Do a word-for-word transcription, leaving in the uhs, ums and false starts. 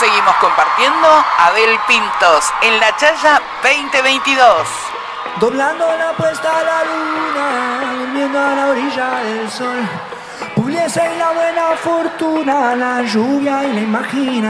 seguimos compartiendo Abel Pintos en La Chaya veinte veintidós. Doblando la puesta a la luna, durmiendo a la orilla del sol. Puliese y la buena fortuna, la lluvia y la imaginación.